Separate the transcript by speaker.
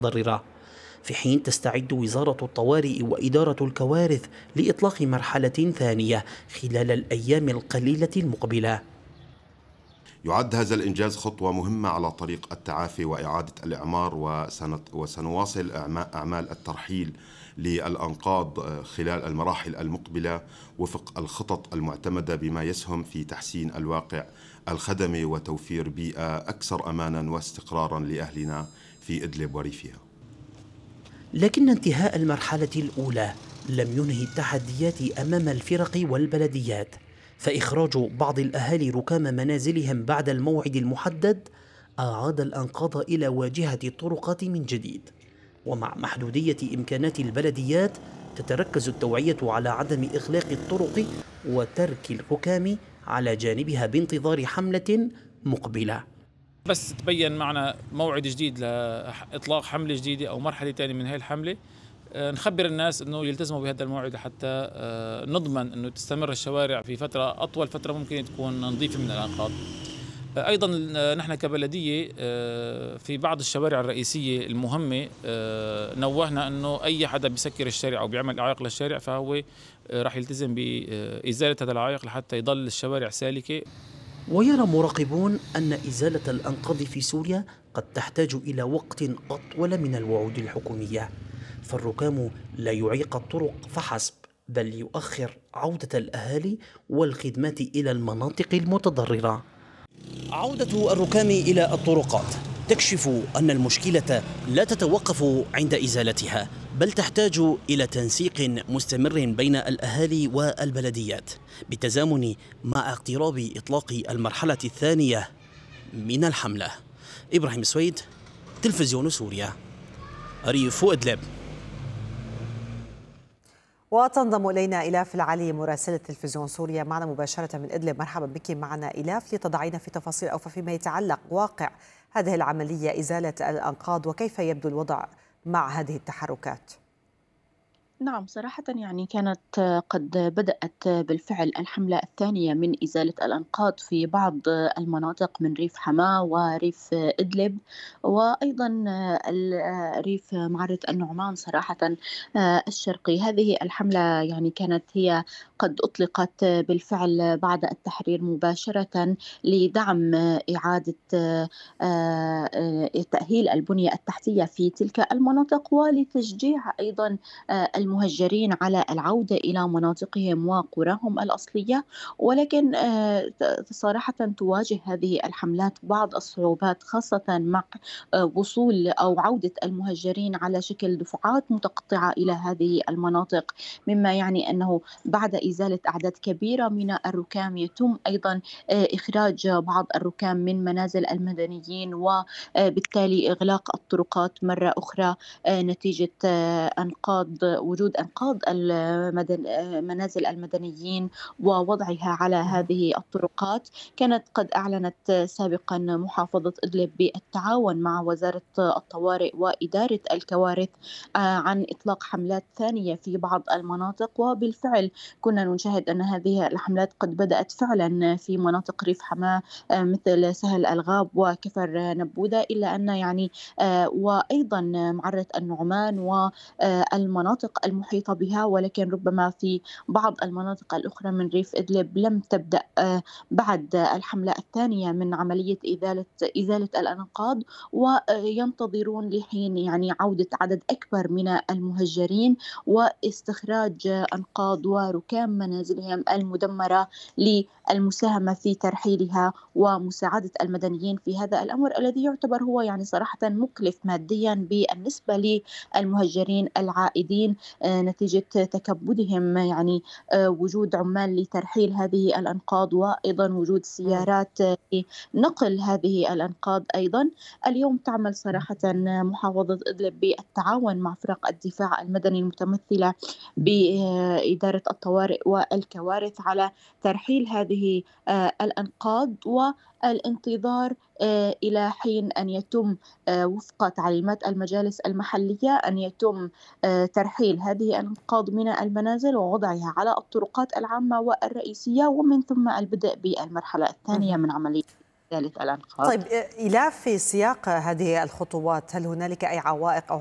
Speaker 1: المتضررة، في حين تستعد وزارة الطوارئ وإدارة الكوارث لإطلاق مرحلة ثانية خلال الأيام القليلة المقبلة.
Speaker 2: يعد هذا الإنجاز خطوة مهمة على طريق التعافي وإعادة الإعمار، وسنواصل أعمال الترحيل للأنقاض خلال المراحل المقبلة وفق الخطط المعتمدة، بما يسهم في تحسين الواقع الخدمي وتوفير بيئة أكثر أمانا واستقرارا لأهلنا في إدلب وريفها.
Speaker 1: لكن انتهاء المرحلة الأولى لم ينهي التحديات أمام الفرق والبلديات، فإخراج بعض الأهالي ركام منازلهم بعد الموعد المحدد أعاد الأنقاض إلى واجهة الطرقات من جديد. ومع محدودية إمكانات البلديات تتركز التوعية على عدم إغلاق الطرق وترك الركام على جانبها بانتظار حملة مقبلة.
Speaker 3: بس تبين معنا موعد جديد لإطلاق حملة جديدة أو مرحلة ثانية من هاي الحملة، نخبر الناس أنه يلتزموا بهذا الموعد حتى نضمن أنه تستمر الشوارع في فترة أطول، فترة ممكن تكون نظيفة من الأنقاض. أيضا نحن كبلدية في بعض الشوارع الرئيسية المهمة نوهنا أنه أي حدا بيسكر الشارع أو بيعمل إعاقة للشارع فهو راح يلتزم بإزالة هذا العائق لحتى يضل الشوارع سالكة.
Speaker 1: ويرى مراقبون أن إزالة الأنقاض في سوريا قد تحتاج إلى وقت أطول من الوعود الحكومية، فالركام لا يعيق الطرق فحسب، بل يؤخر عودة الأهالي والخدمات إلى المناطق المتضررة. عودة الركام إلى الطرقات تكشف أن المشكلة لا تتوقف عند إزالتها، بل تحتاج إلى تنسيق مستمر بين الأهالي والبلديات بالتزامن مع اقتراب إطلاق المرحلة الثانية من الحملة. إبراهيم سويد، تلفزيون سوريا، ريف إدلب.
Speaker 4: وتنضم إلينا إلاف العلي مراسلة تلفزيون سوريا معنا مباشرة من إدلب. مرحبا بك معنا إلاف، لتضعين في تفاصيل أوفى فيما يتعلق واقع هذه العملية إزالة الأنقاض، وكيف يبدو الوضع مع هذه التحركات؟
Speaker 5: نعم، صراحة يعني كانت قد بدأت بالفعل الحملة الثانية من إزالة الأنقاض في بعض المناطق من ريف حماة وريف إدلب، وأيضا ريف معرة النعمان صراحة الشرقي. هذه الحملة يعني كانت هي قد أطلقت بالفعل بعد التحرير مباشرة لدعم إعادة تأهيل البنية التحتية في تلك المناطق، ولتشجيع أيضا المهجرين على العودة إلى مناطقهم وقراهم الأصلية. ولكن صراحة تواجه هذه الحملات بعض الصعوبات، خاصة مع وصول أو عودة المهجرين على شكل دفعات متقطعة إلى هذه المناطق، مما يعني أنه بعد إزالة أعداد كبيرة من الركام يتم أيضا إخراج بعض الركام من منازل المدنيين، وبالتالي إغلاق الطرقات مرة أخرى نتيجة وجود أنقاض منازل المدنيين ووضعها على هذه الطرقات. كانت قد أعلنت سابقا محافظة إدلب بالتعاون مع وزارة الطوارئ وإدارة الكوارث عن إطلاق حملات ثانية في بعض المناطق، وبالفعل كنا نشاهد أن هذه الحملات قد بدأت فعلا في مناطق ريف حماة مثل سهل الغاب وكفر نبودة، إلا أن يعني وأيضا معرة النعمان والمناطق المحيطة بها، ولكن ربما في بعض المناطق الأخرى من ريف إدلب لم تبدأ بعد الحملة الثانية من عملية إزالة الأنقاض، وينتظرون لحين يعني عودة عدد أكبر من المهجرين واستخراج أنقاض وركام منازلهم المدمرة للمساهمة في ترحيلها ومساعدة المدنيين في هذا الأمر الذي يعتبر هو يعني صراحة مكلف ماديا بالنسبة للمهجرين العائدين نتيجة تكبدهم يعني وجود عمال لترحيل هذه الأنقاض، وأيضا وجود سيارات لنقل هذه الأنقاض. أيضا اليوم تعمل صراحة محافظة إدلب بالتعاون مع فرق الدفاع المدني المتمثلة بإدارة الطوارئ والكوارث على ترحيل هذه الأنقاض والانتظار إلى حين أن يتم وفق تعليمات المجالس المحلية أن يتم ترحيل هذه الأنقاض من المنازل ووضعها على الطرقات العامة والرئيسية، ومن ثم البدء بالمرحلة الثانية من عملية إزالة الأنقاض.
Speaker 4: طيب إيلاف، في سياق هذه الخطوات هل هنالك أي عوائق أو